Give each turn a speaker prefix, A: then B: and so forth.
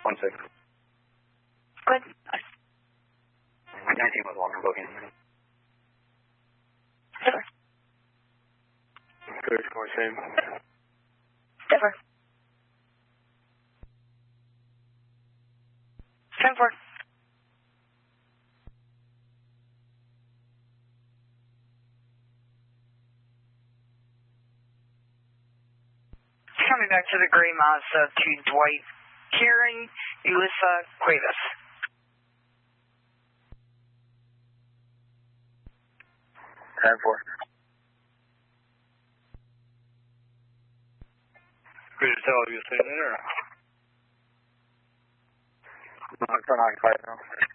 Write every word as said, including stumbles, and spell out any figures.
A: one six.
B: Good.
A: nineteen was Walker booking.
B: Differ.
A: Good, score same.
B: Differ. ten four. Coming back to the gray Mazda to Dwight Kieran, Elisa Cuevas.
A: ten four. Could you tell you staying there? Not for occupied now.